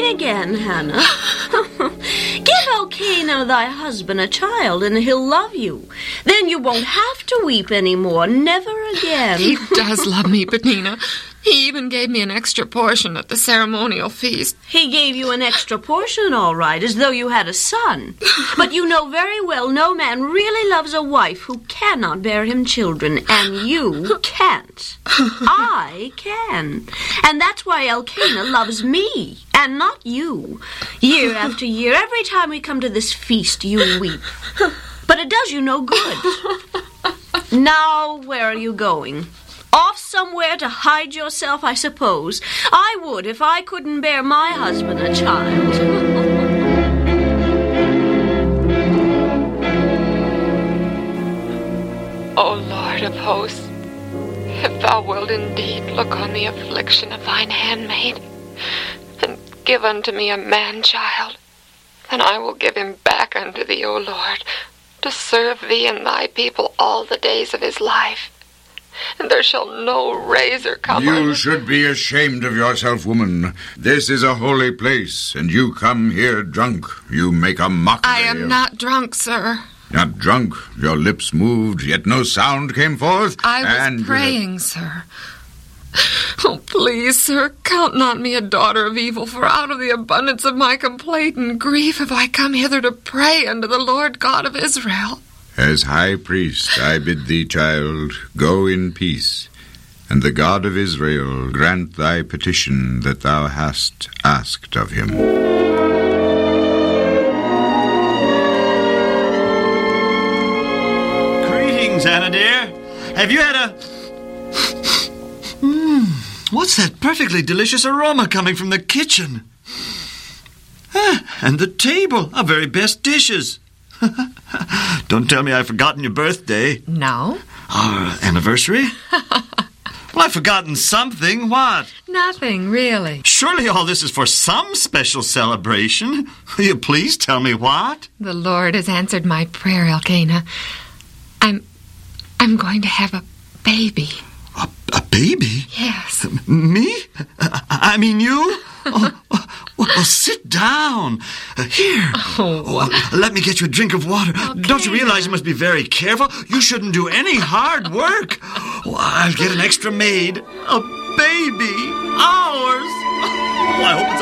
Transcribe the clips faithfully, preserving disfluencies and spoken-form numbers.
me again, Hannah. Give Elkanah thy husband a child, and he'll love you. Then you won't have to weep anymore, never again. He does love me, Penina. He even gave me an extra portion at the ceremonial feast. He gave you an extra portion, all right, as though you had a son. But you know very well no man really loves a wife who cannot bear him children, and you can't. I can. And that's why Elkanah loves me, and not you. Year after year, every time we come to this feast, you weep. But it does you no good. Now, where are you going? Off somewhere to hide yourself, I suppose. I would if I couldn't bear my husband a child. O Lord of hosts, if thou wilt indeed look on the affliction of thine handmaid, and give unto me a man-child, then I will give him back unto thee, O Lord, to serve thee and thy people all the days of his life. And there shall no razor come You on. should be ashamed of yourself, woman. This is a holy place, and you come here drunk. You make a mockery I am of... not drunk, sir. Not drunk. Your lips moved, yet no sound came forth. I was and praying, uh... sir. Oh, please, sir, count not me a daughter of evil, for out of the abundance of my complaint and grief have I come hither to pray unto the Lord God of Israel. As high priest, I bid thee, child, go in peace, and the God of Israel grant thy petition that thou hast asked of him. Greetings, Anna dear. Have you had a... Mmm, what's that perfectly delicious aroma coming from the kitchen? Ah, and the table, our very best dishes. Don't tell me I've forgotten your birthday. No. Our anniversary? Well, I've forgotten something. What? Nothing, really. Surely all this is for some special celebration. Will you please tell me what? The Lord has answered my prayer, Elkanah. I'm... I'm going to have a baby. A, a baby? Yes. Me? I, I mean you? Oh, well, sit down. Uh, here. Oh, oh, let me get you a drink of water. Okay. Don't you realize you must be very careful? You shouldn't do any hard work. Oh, I'll get an extra maid. A baby. Ours. Oh, I hope it's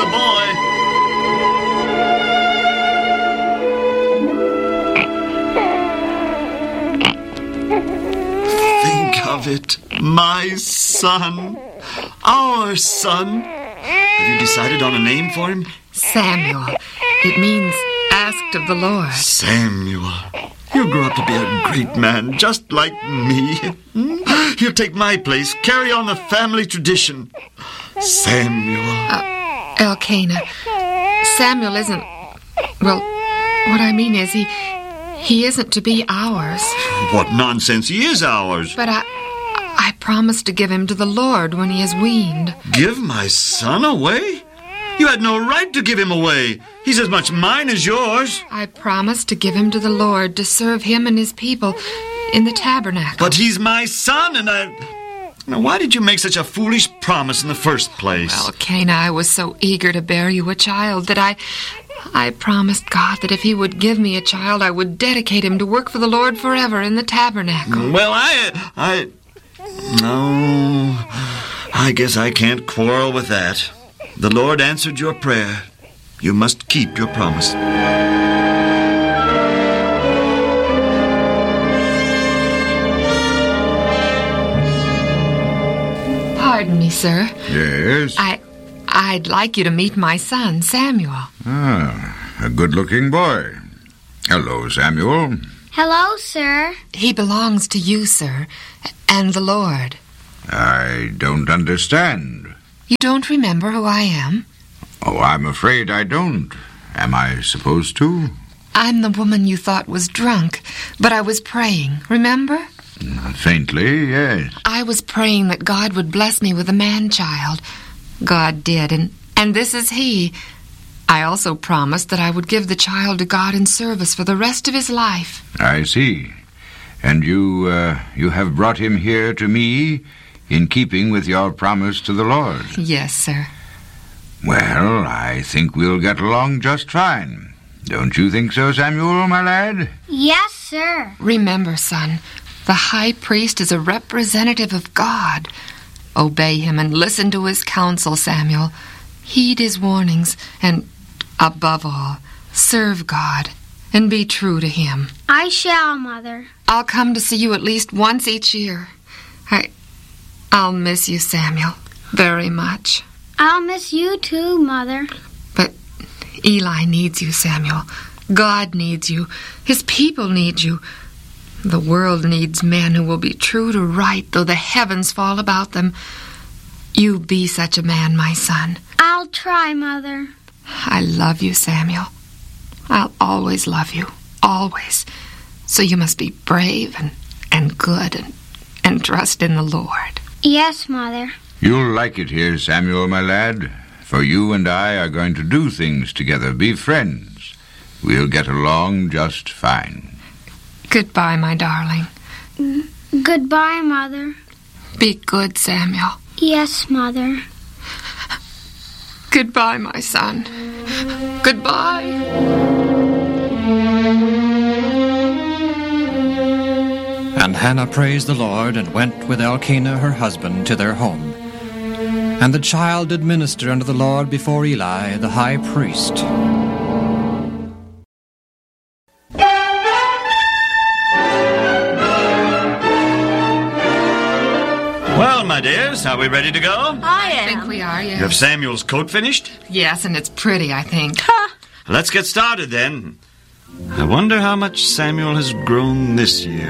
a boy. Think of it. My son. Our son. Have you decided on a name for him? Samuel. It means asked of the Lord. Samuel. He'll grow up to be a great man, just like me. He'll take my place, carry on the family tradition. Samuel. Uh, Elkanah. Samuel isn't... Well, what I mean is he... He isn't to be ours. What nonsense. He is ours. But I... I promised to give him to the Lord when he is weaned. Give my son away? You had no right to give him away. He's as much mine as yours. I promised to give him to the Lord to serve him and his people in the tabernacle. But he's my son, and I... Now, why did you make such a foolish promise in the first place? Well, Cana, I was so eager to bear you a child that I... I promised God that if he would give me a child, I would dedicate him to work for the Lord forever in the tabernacle. Well, I... I... No, I guess I can't quarrel with that. The Lord answered your prayer. You must keep your promise. Pardon me, sir. Yes? I... I'd like you to meet my son, Samuel. Ah, a good-looking boy. Hello, Samuel. Hello, sir. He belongs to you, sir, and the Lord. I don't understand. You don't remember who I am? Oh, I'm afraid I don't. Am I supposed to? I'm the woman you thought was drunk, but I was praying, remember? Faintly, yes. I was praying that God would bless me with a man-child. God did, and, and this is he. I also promised that I would give the child to God in service for the rest of his life. I see. And you, uh, you have brought him here to me in keeping with your promise to the Lord. Yes, sir. Well, I think we'll get along just fine. Don't you think so, Samuel, my lad? Yes, sir. Remember, son, the high priest is a representative of God. Obey him and listen to his counsel, Samuel. Heed his warnings and, above all, serve God and be true to him. I shall, Mother. I'll come to see you at least once each year. I, I'll miss you, Samuel, very much. I'll miss you too, Mother. But Eli needs you, Samuel. God needs you. His people need you. The world needs men who will be true to right, though the heavens fall about them. You be such a man, my son. I'll try, Mother. I love you, Samuel. I'll always love you. Always. So you must be brave and, and good and, and trust in the Lord. Yes, Mother. You'll like it here, Samuel, my lad, for you and I are going to do things together, be friends. We'll get along just fine. Goodbye, my darling. Mm, goodbye, Mother. Be good, Samuel. Yes, Mother. Goodbye, my son. Goodbye. And Hannah praised the Lord, and went with Elkanah her husband to their home. And the child did minister unto the Lord before Eli the high priest. Well, my dears, are we ready to go? I am. I think we are, yes. You have Samuel's coat finished? Yes, and it's pretty, I think. Let's get started then. I wonder how much Samuel has grown this year.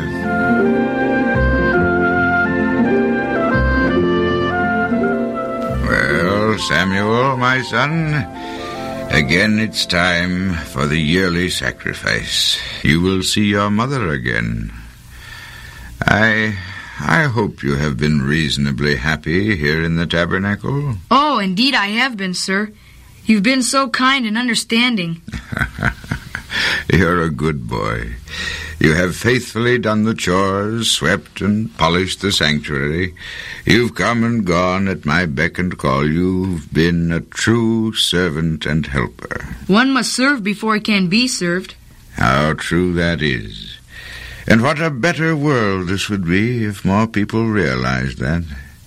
Well, Samuel, my son, again it's time for the yearly sacrifice. You will see your mother again. I... I hope you have been reasonably happy here in the tabernacle. Oh, indeed I have been, sir. You've been so kind and understanding. You're a good boy. You have faithfully done the chores, swept and polished the sanctuary. You've come and gone at my beck and call. You've been a true servant and helper. One must serve before he can be served. How true that is. And what a better world this would be if more people realized that.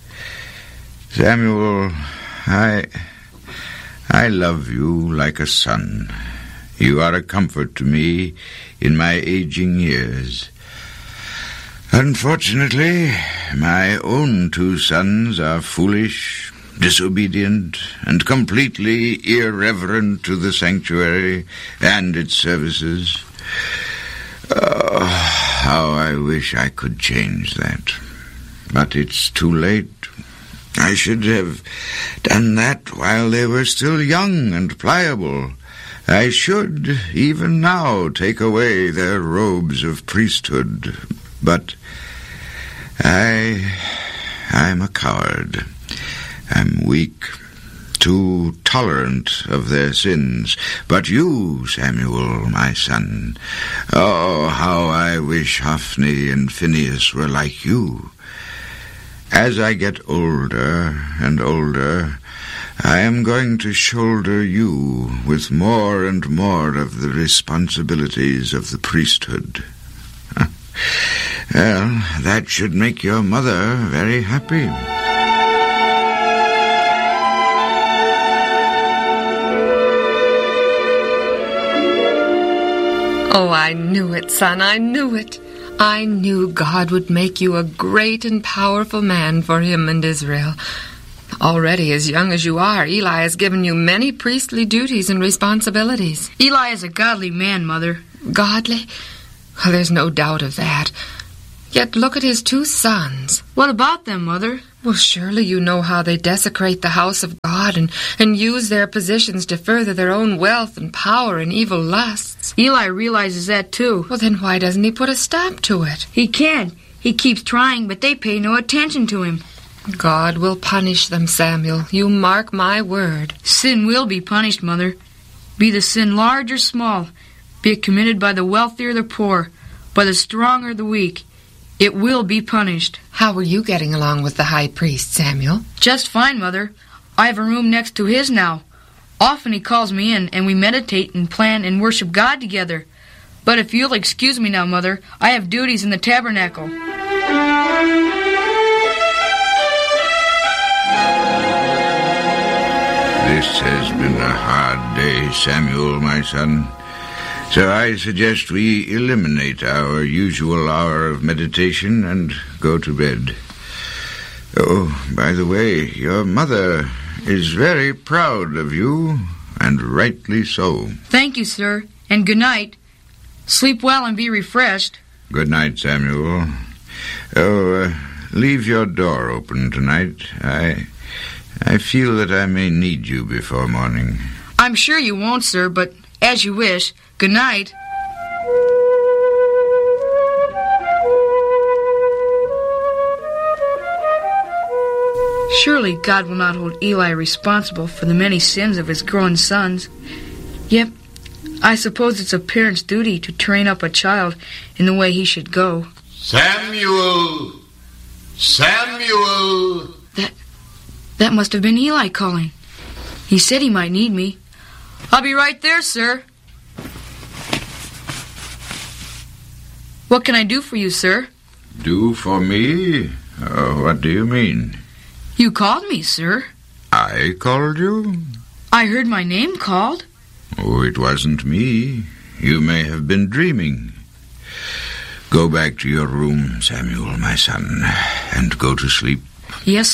Samuel, I... I love you like a son. You are a comfort to me in my aging years. Unfortunately, my own two sons are foolish, disobedient, and completely irreverent to the sanctuary and its services. Oh, how I wish I could change that. But it's too late. I should have done that while they were still young and pliable. I should, even now, take away their robes of priesthood. But I... I'm a coward. I'm weak, too tolerant of their sins. But you, Samuel, my son, oh, how I wish Hophni and Phinehas were like you. As I get older and older, I am going to shoulder you with more and more of the responsibilities of the priesthood. Well, that should make your mother very happy. Oh, I knew it, son, I knew it. I knew God would make you a great and powerful man for him and Israel. Already, as young as you are, Eli has given you many priestly duties and responsibilities. Eli is a godly man, Mother. Godly? Well, there's no doubt of that. Yet look at his two sons. What about them, Mother? Well, surely you know how they desecrate the house of God and, and use their positions to further their own wealth and power and evil lusts. Eli realizes that, too. Well, then why doesn't he put a stop to it? He can. He keeps trying, but they pay no attention to him. God will punish them, Samuel. You mark my word. Sin will be punished, Mother. Be the sin large or small, be it committed by the wealthy or the poor, by the strong or the weak, it will be punished. How are you getting along with the high priest, Samuel? Just fine, Mother. I have a room next to his now, Often he calls me in, and we meditate and plan and worship God together. But if you'll excuse me now, Mother, I have duties in the tabernacle. This has been a hard day, Samuel, my son. So I suggest we eliminate our usual hour of meditation and go to bed. Oh, by the way, your mother is very proud of you, and rightly so. Thank you, sir, and good night. Sleep well and be refreshed. Good night, Samuel. Oh, uh, leave your door open tonight. I, I feel that I may need you before morning. I'm sure you won't, sir, but as you wish. Good night. Surely God will not hold Eli responsible for the many sins of his grown sons. Yet, I suppose it's a parent's duty to train up a child in the way he should go. Samuel! Samuel! That, that must have been Eli calling. He said he might need me. I'll be right there, sir. What can I do for you, sir? Do for me? Oh, what do you mean? You called me, sir. I called you? I heard my name called. Oh, it wasn't me. You may have been dreaming. Go back to your room, Samuel, my son, and go to sleep. Yes,